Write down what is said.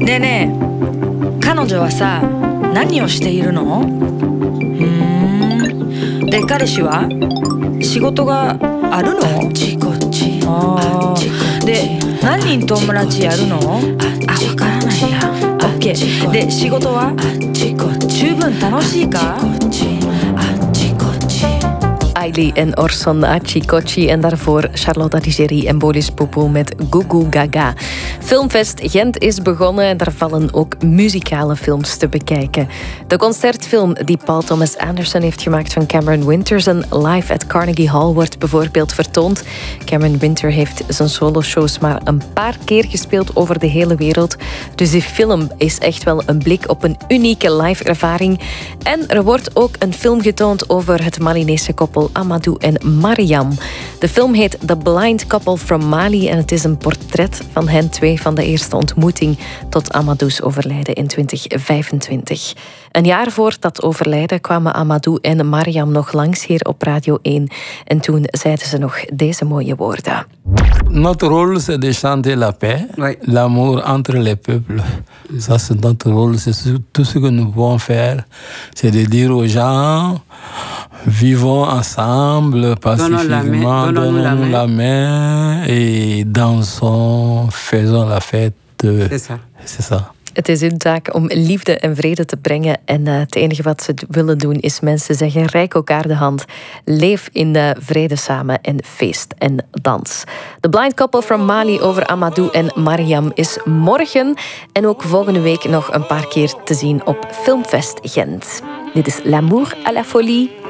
ねえねえ、彼女はさ、何をしているの？で、彼氏は仕事があるの？あーで、何人友達やるの？あ、わからないや。オッケー。で、仕事は十分楽しいか？ Ailey en Orson Achikochi en daarvoor Charlotte Adigéry en Boris Popo met Gugu Gaga. Filmfest Gent is begonnen en daar vallen ook muzikale films te bekijken. De concertfilm die Paul Thomas Anderson heeft gemaakt van Cameron Winters en Live at Carnegie Hall wordt bijvoorbeeld vertoond. Cameron Winter heeft zijn soloshows maar een paar keer gespeeld over de hele wereld. Dus die film is echt wel een blik op een unieke live-ervaring. En er wordt ook een film getoond over het Malinese koppel Amadou en Mariam. De film heet The Blind Couple from Mali en het is een portret van hen twee van de eerste ontmoeting tot Amadou's overlijden in 2025. Een jaar voor dat overlijden kwamen Amadou en Mariam nog langs hier op Radio 1 en toen zeiden ze nog deze mooie woorden. Notre rôle, c'est de chanter la paix, l'amour entre les peuples. Ça, c'est notre rôle. C'est tout ce que nous pouvons faire. C'est de dire aux gens, vivons ensemble, pacifiquement, donnons-nous la main et dansons, faisons la fête. C'est ça. Het is hun taak om liefde en vrede te brengen. En het enige wat ze willen doen is mensen zeggen, reik elkaar de hand. Leef in de vrede samen en feest en dans. The Blind Couple from Mali over Amadou en Mariam is morgen. En ook volgende week nog een paar keer te zien op Filmfest Gent. Dit is L'amour à la folie.